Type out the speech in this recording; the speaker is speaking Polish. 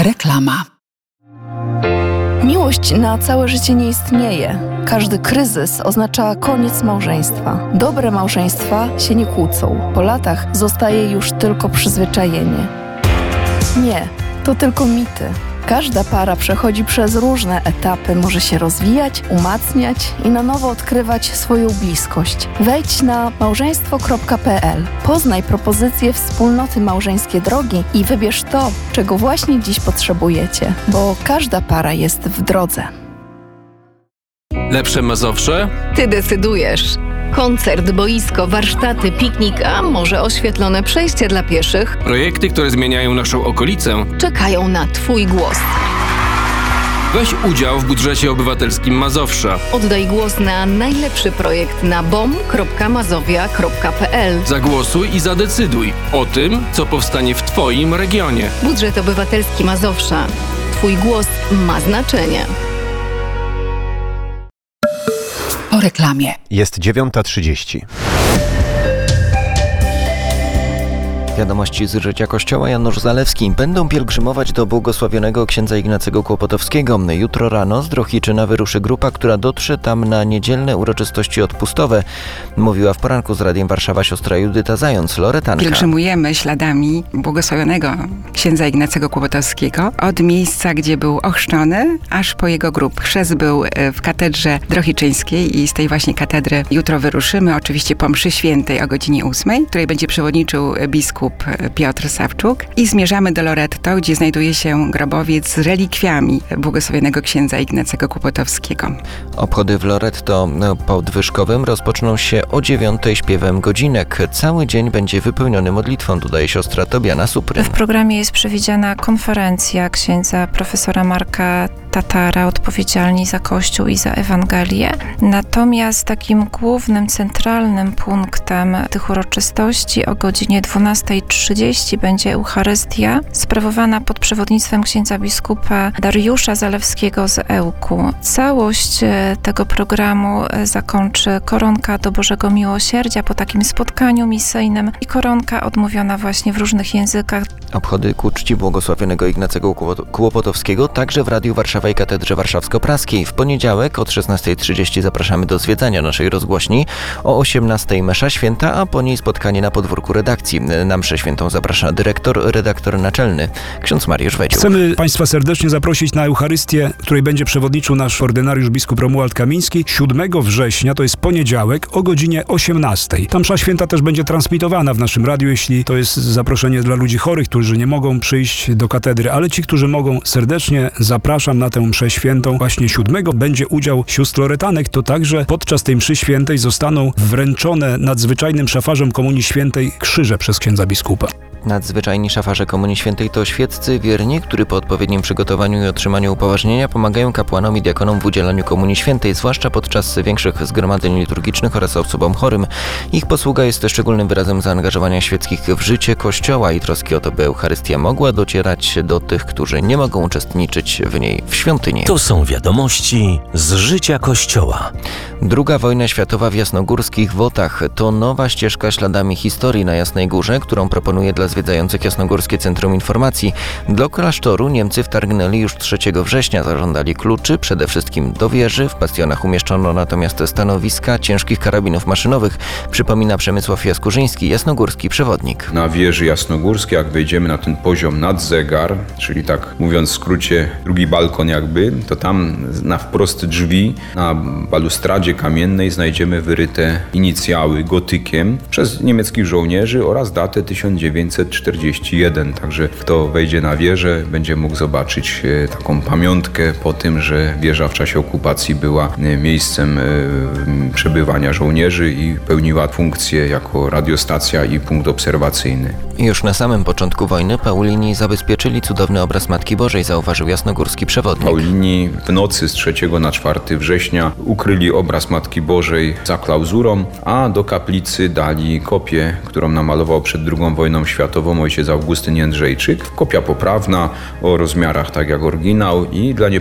Reklama. Miłość na całe życie nie istnieje. Każdy kryzys oznacza koniec małżeństwa. Dobre małżeństwa się nie kłócą. Po latach zostaje już tylko przyzwyczajenie. Nie, to tylko mity. Każda para przechodzi przez różne etapy, może się rozwijać, umacniać i na nowo odkrywać swoją bliskość. Wejdź na małżeństwo.pl, poznaj propozycje wspólnoty Małżeńskie Drogi i wybierz to, czego właśnie dziś potrzebujecie, bo każda para jest w drodze. Lepsze Mazowsze? Ty decydujesz. Koncert, boisko, warsztaty, piknik, a może oświetlone przejście dla pieszych Projekty, które zmieniają naszą okolicę. czekają na Twój głos. Weź udział w budżecie obywatelskim Mazowsza. Oddaj głos na najlepszy projekt na bom.mazowia.pl. Zagłosuj i zadecyduj o tym, co powstanie w Twoim regionie. Budżet obywatelski Mazowsza. Twój głos ma znaczenie. Po reklamie. Jest 9:30. Wiadomości z życia Kościoła. Janusz Zalewski. Będą pielgrzymować do błogosławionego księdza Ignacego Kłopotowskiego. Jutro rano z Drohiczyna wyruszy grupa, która dotrze tam na niedzielne uroczystości odpustowe. Mówiła w poranku z Radiem Warszawa siostra Judyta Zając, loretanka. Pielgrzymujemy śladami błogosławionego księdza Ignacego Kłopotowskiego od miejsca, gdzie był ochrzczony, aż po jego grób. Chrzest był w katedrze drohiczyńskiej i z tej właśnie katedry jutro wyruszymy, oczywiście po mszy świętej o godzinie 8, której będzie przewodniczył biskup Piotr Sawczuk, i zmierzamy do Loretto, gdzie znajduje się grobowiec z relikwiami błogosławionego księdza Ignacego Kłopotowskiego. Obchody w Loretto podwyżkowym rozpoczną się o 9:00 śpiewem godzinek. Cały dzień będzie wypełniony modlitwą, dodaje siostra Tobiana Suprym. W programie jest przewidziana konferencja księdza profesora Marka Tatara, odpowiedzialni za Kościół i za Ewangelię. Natomiast takim głównym, centralnym punktem tych uroczystości o godzinie 12:30 będzie Eucharystia, sprawowana pod przewodnictwem księdza biskupa Dariusza Zalewskiego z Ełku. Całość tego programu zakończy koronka do Bożego Miłosierdzia po takim spotkaniu misyjnym i koronka odmówiona właśnie w różnych językach. Obchody ku czci błogosławionego Ignacego Kłopotowskiego także w Radiu Warszawa i Katedrze Warszawsko-Praskiej. W poniedziałek od 16:30 zapraszamy do zwiedzania naszej rozgłośni. O 18:00 msza święta, a po niej spotkanie na podwórku redakcji. Na mszę świętą zaprasza redaktor naczelny, ksiądz Mariusz Wedziuk. Chcemy Państwa serdecznie zaprosić na Eucharystię, której będzie przewodniczył nasz ordynariusz biskup Romuald Kamiński 7 września, to jest poniedziałek, o godzinie 18:00. Ta msza święta też będzie transmitowana w naszym radiu, jeśli to jest zaproszenie dla ludzi chorych, którzy nie mogą przyjść do katedry, ale ci, którzy mogą, serdecznie zapraszam na tę mszę świętą. Właśnie 7 będzie udział sióstr loretanek, to także podczas tej mszy świętej zostaną wręczone nadzwyczajnym szafarzom Komunii Świętej krzyże przez księdza biskupa. Nadzwyczajni szafarze Komunii Świętej to świeccy wierni, którzy po odpowiednim przygotowaniu i otrzymaniu upoważnienia pomagają kapłanom i diakonom w udzielaniu Komunii Świętej, zwłaszcza podczas większych zgromadzeń liturgicznych oraz osobom chorym. Ich posługa jest szczególnym wyrazem zaangażowania świeckich w życie Kościoła i troski o to, by Eucharystia mogła docierać do tych, którzy nie mogą uczestniczyć w niej w świątyni. To są wiadomości z życia Kościoła. II wojna światowa w jasnogórskich Wotach to nowa ścieżka śladami historii na Jasnej Górze, którą proponuje dla zwiedzających Jasnogórskie Centrum Informacji. Do klasztoru Niemcy wtargnęli już 3 września, zażądali kluczy, przede wszystkim do wieży. W bastionach umieszczono natomiast stanowiska ciężkich karabinów maszynowych, przypomina Przemysław Jaskurzyński, jasnogórski przewodnik. Na wieży jasnogórskiej, jak wejdziemy na ten poziom nad zegar, czyli tak mówiąc w skrócie drugi balkon jakby, to tam na wprost drzwi, na balustradzie kamiennej znajdziemy wyryte inicjały gotykiem przez niemieckich żołnierzy oraz datę 1941. Także kto wejdzie na wieżę, będzie mógł zobaczyć taką pamiątkę po tym, że wieża w czasie okupacji była miejscem przebywania żołnierzy i pełniła funkcję jako radiostacja i punkt obserwacyjny. Już na samym początku wojny Paulini zabezpieczyli cudowny obraz Matki Bożej, zauważył jasnogórski przewodnik. Paulini w nocy z 3 na 4 września ukryli obraz Matki Bożej za klauzurą, a do kaplicy dali kopię, którą namalował przed II wojną światową ojciec Augustyn Jędrzejczyk. Kopia poprawna, o rozmiarach tak jak oryginał i dla